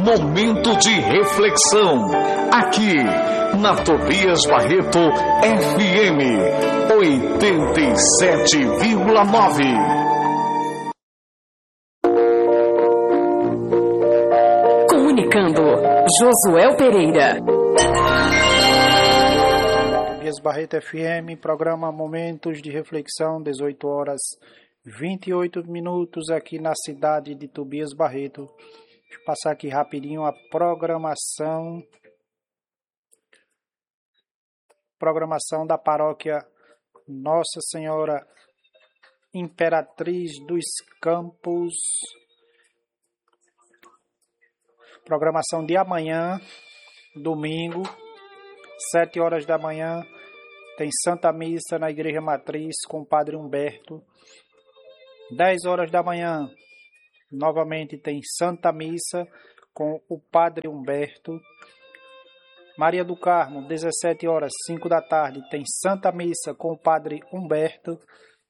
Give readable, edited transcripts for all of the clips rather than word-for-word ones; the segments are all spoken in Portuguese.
Momento de reflexão, aqui na Tobias Barreto FM 87,9. Comunicando, Josué Pereira. Tobias Barreto FM, programa Momentos de Reflexão, 18 horas 28 minutos aqui na cidade de Tobias Barreto. Deixa eu passar aqui rapidinho a programação da paróquia Nossa Senhora Imperatriz dos Campos. Programação de amanhã, domingo, 7 horas da manhã, tem Santa Missa na Igreja Matriz com o Padre Humberto. 10 horas da manhã, novamente tem Santa Missa com o Padre Humberto. Maria do Carmo, 17 horas, 5 da tarde, tem Santa Missa com o Padre Humberto.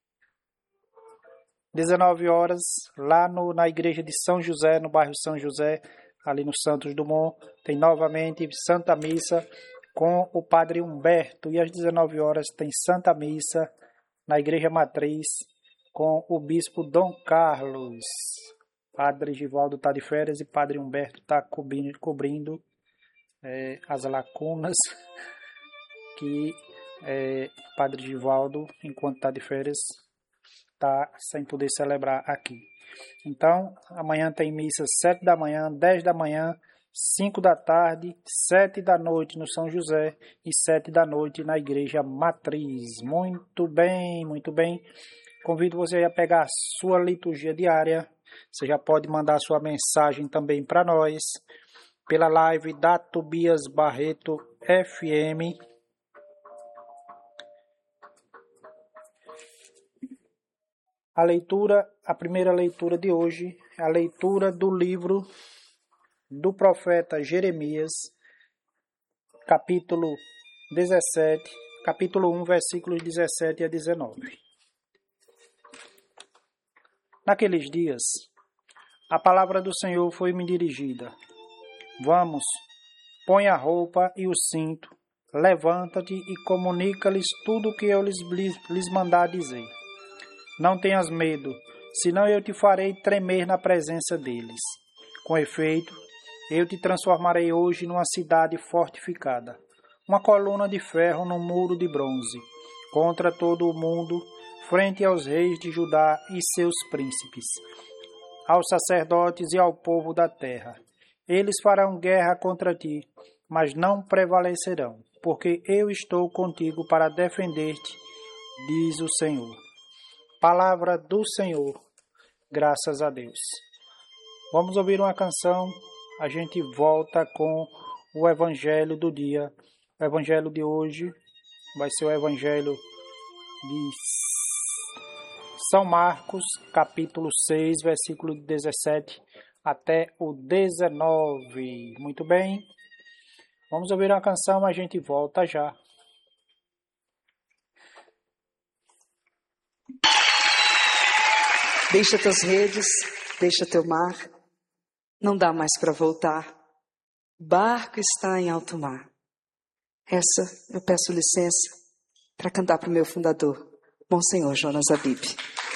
19 horas, lá na Igreja de São José, no bairro São José, ali no Santos Dumont, tem novamente Santa Missa com o Padre Humberto. E às 19 horas tem Santa Missa na Igreja Matriz com o Bispo Dom Carlos. Padre Givaldo está de férias e Padre Humberto está cobrindo as lacunas que Padre Givaldo, enquanto está de férias, está sem poder celebrar aqui. Então, amanhã tem missa 7 da manhã, 10 da manhã, 5 da tarde, 7 da noite no São José e 7 da noite na Igreja Matriz. Muito bem, muito bem. Convido você a pegar a sua liturgia diária. Você já pode mandar sua mensagem também para nós pela live da Tobias Barreto FM. A primeira leitura de hoje é a leitura do livro do profeta Jeremias, capítulo 17, capítulo 1, versículos 17 a 19. Naqueles dias, a palavra do Senhor foi-me dirigida. Vamos, põe a roupa e o cinto, levanta-te e comunica-lhes tudo o que eu lhes mandar dizer. Não tenhas medo, senão eu te farei tremer na presença deles. Com efeito, eu te transformarei hoje numa cidade fortificada, uma coluna de ferro num muro de bronze, contra todo o mundo, frente aos reis de Judá e seus príncipes, aos sacerdotes e ao povo da terra. Eles farão guerra contra ti, mas não prevalecerão, porque eu estou contigo para defender-te, diz o Senhor. Palavra do Senhor, graças a Deus. Vamos ouvir uma canção, a gente volta com o Evangelho do dia. O Evangelho de hoje vai ser o Evangelho de São Marcos, capítulo 6, versículo 17 até o 19. Muito bem, vamos ouvir uma canção, a gente volta já. Deixa tuas redes, deixa teu mar, não dá mais para voltar. O barco está em alto mar. Essa eu peço licença para cantar para o meu fundador, Monsenhor Jonas Abib.